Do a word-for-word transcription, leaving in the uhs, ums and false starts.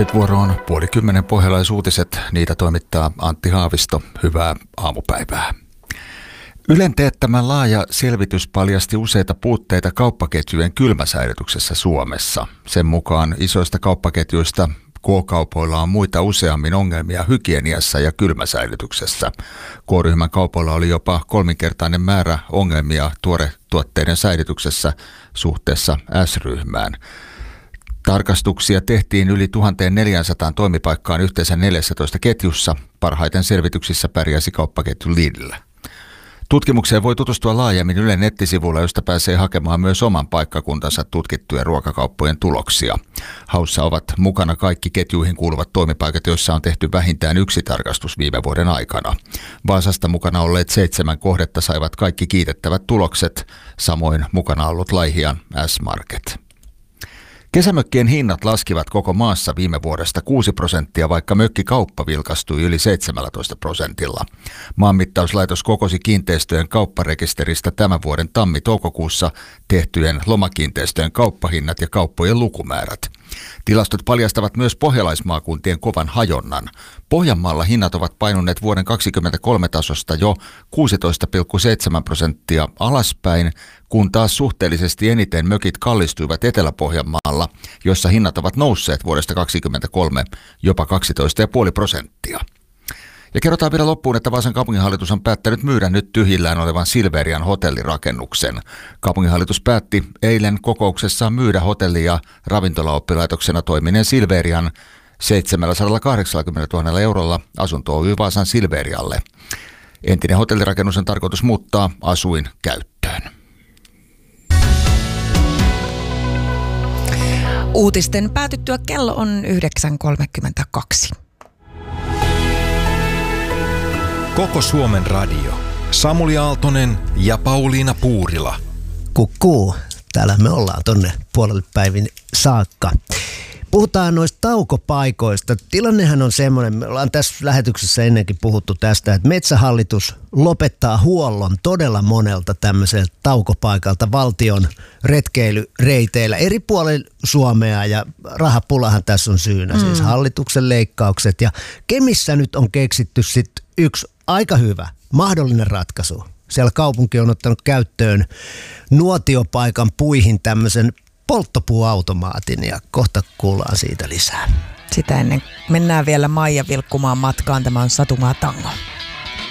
Nyt vuoroon puoli kymmenen pohjalais-uutiset. Niitä toimittaa Antti Haavisto. Hyvää aamupäivää. Ylen teettämä laaja selvitys paljasti useita puutteita kauppaketjujen kylmäsäilytyksessä Suomessa. Sen mukaan isoista kauppaketjuista K-kaupoilla on muita useammin ongelmia hygieniassa ja kylmäsäilytyksessä. K-ryhmän kaupoilla oli jopa kolminkertainen määrä ongelmia tuoretuotteiden säilytyksessä suhteessa S-ryhmään. Tarkastuksia tehtiin yli tuhatneljäsataa toimipaikkaan yhteensä neljässätoista ketjussa. Parhaiten selvityksissä pärjäsi kauppaketju Lidl. Tutkimukseen voi tutustua laajemmin Ylen nettisivuilla, josta pääsee hakemaan myös oman paikkakuntansa tutkittujen ruokakauppojen tuloksia. Haussa ovat mukana kaikki ketjuihin kuuluvat toimipaikat, joissa on tehty vähintään yksi tarkastus viime vuoden aikana. Vaasasta mukana olleet seitsemän kohdetta saivat kaikki kiitettävät tulokset, samoin mukana ollut Laihian S-Market. Kesämökkien hinnat laskivat koko maassa viime vuodesta kuusi prosenttia, vaikka mökkikauppa vilkastui yli seitsemäntoista prosentilla. Maanmittauslaitos kokosi kiinteistöjen kaupparekisteristä tämän vuoden tammi-toukokuussa tehtyjen lomakiinteistöjen kauppahinnat ja kauppojen lukumäärät. Tilastot paljastavat myös pohjalaismaakuntien kovan hajonnan. Pohjanmaalla hinnat ovat painuneet vuoden kaksikymmentäkolme tasosta jo kuusitoista pilkku seitsemän prosenttia alaspäin, kun taas suhteellisesti eniten mökit kallistuivat Etelä-Pohjanmaalla, jossa hinnat ovat nousseet vuodesta kaksikymmentäkolme jopa kaksitoista pilkku viisi prosenttia. Ja kerrotaan vielä loppuun, että Vaasan kaupunginhallitus on päättänyt myydä nyt tyhjillään olevan Silverian hotellirakennuksen. Kaupunginhallitus päätti eilen kokouksessaan myydä hotelli- ja ravintolaoppilaitoksena toimineen Silverian seitsemänsataakahdeksankymmentätuhatta eurolla Asunto Oy Vaasan Silverialle. Entinen hotellirakennus on tarkoitus muuttaa asuinkäyttöön. Uutisten päätyttyä kello on yhdeksän kolmekymmentäkaksi. Koko Suomen radio. Samuli Aaltonen ja Pauliina Puurila. Kukkuu. Täällä me ollaan tonne puolelle päivin saakka. Puhutaan noista taukopaikoista. Tilannehan on semmoinen, me ollaan tässä lähetyksessä ennenkin puhuttu tästä, että Metsähallitus lopettaa huollon todella monelta tämmöiseltä taukopaikalta valtion retkeilyreiteillä eri puolilla Suomea, ja rahapulahan tässä on syynä, mm. siis hallituksen leikkaukset. Ja Kemissä nyt on keksitty sitten yksi aika hyvä mahdollinen ratkaisu. Siellä kaupunki on ottanut käyttöön nuotiopaikan puihin tämmöisen polttopuuautomaatin, ja kohta kuullaan siitä lisää. Sitä ennen mennään vielä Maija vilkkumaan matkaan. Tämä on Satumaa Tango.